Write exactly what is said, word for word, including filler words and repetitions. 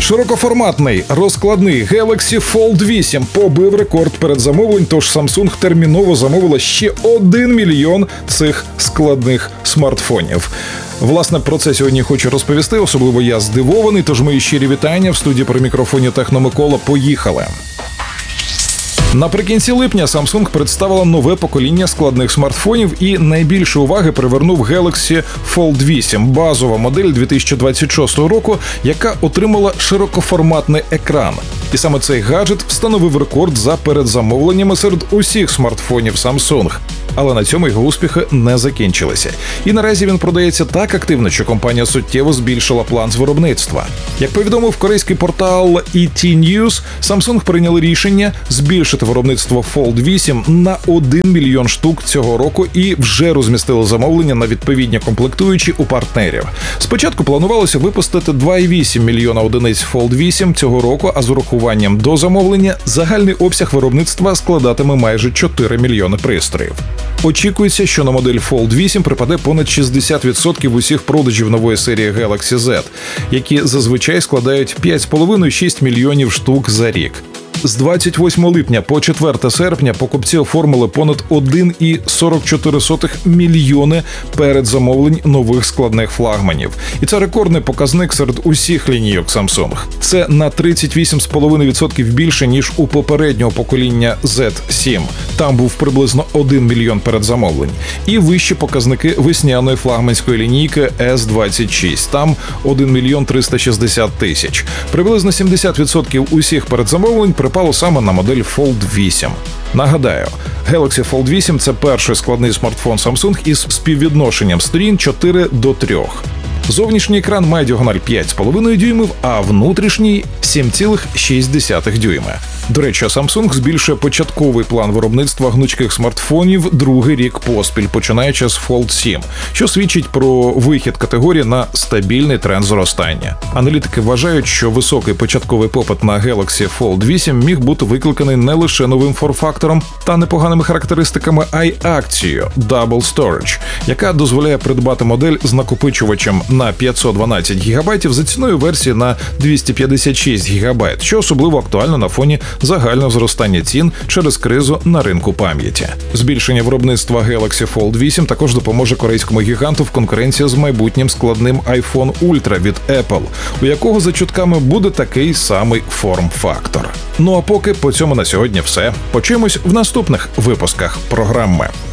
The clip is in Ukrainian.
Широкоформатний розкладний Galaxy Fold вісім побив рекорд передзамовлень, тож Samsung терміново замовила ще один мільйон цих складних смартфонів. Власне, про це сьогодні хочу розповісти, особливо я здивований, тож мої щирі вітання в студії при мікрофоні Техно Микола. Поїхали! Наприкінці липня Samsung представила нове покоління складних смартфонів, і найбільше уваги привернув Galaxy Fold вісім, базова модель дві тисячі двадцять шостого року, яка отримала широкоформатний екран. І саме цей гаджет встановив рекорд за передзамовленнями серед усіх смартфонів Samsung. Але на цьому його успіхи не закінчилися. І наразі він продається так активно, що компанія суттєво збільшила план з виробництва. Як повідомив корейський портал і ті News, Samsung прийняли рішення збільшити виробництво Fold вісім на один мільйон штук цього року і вже розмістили замовлення на відповідні комплектуючі у партнерів. Спочатку планувалося випустити два цілих вісім мільйона одиниць Fold вісім цього року, а з урахуванням до замовлення загальний обсяг виробництва складатиме майже чотири мільйони пристроїв. Очікується, що на модель Fold вісім припаде понад шістдесят відсотків усіх продажів нової серії Galaxy Z, які зазвичай складають п'ять з половиною - шість мільйонів штук за рік. З двадцять восьмого липня по четверте серпня покупці оформили понад один цілих сорок чотири сотих мільйони передзамовлень нових складних флагманів. І це рекордний показник серед усіх лінійок Samsung. Це на тридцять вісім цілих п'ять десятих відсотка більше, ніж у попереднього покоління зет сім. Там був приблизно один мільйон передзамовлень. І вищі показники весняної флагманської лінійки ес двадцять шість. Там один мільйон триста шістдесят тисяч. Приблизно сімдесят відсотків усіх передзамовлень припало саме на модель Fold вісім. Нагадаю, Galaxy Fold вісім – це перший складний смартфон Samsung із співвідношенням сторін чотири до трьох. Зовнішній екран має діагональ п'ять з половиною дюймів, а внутрішній – сім цілих шість десятих дюйма. До речі, Samsung збільшує початковий план виробництва гнучких смартфонів другий рік поспіль, починаючи з Fold сім, що свідчить про вихід категорії на стабільний тренд зростання. Аналітики вважають, що високий початковий попит на Galaxy Fold вісім міг бути викликаний не лише новим форм-фактором та непоганими характеристиками, а й акцією Double Storage, яка дозволяє придбати модель з накопичувачем на п'ятсот дванадцять гігабайтів за ціною версії на двісті п'ятдесят шість гігабайт, що особливо актуально на фоні загального зростання цін через кризу на ринку пам'яті. Збільшення виробництва Galaxy Fold вісім також допоможе корейському гіганту в конкуренції з майбутнім складним iPhone Ultra від Apple, у якого за чутками буде такий самий форм-фактор. Ну а поки по цьому на сьогодні все. Почуємось в наступних випусках програми.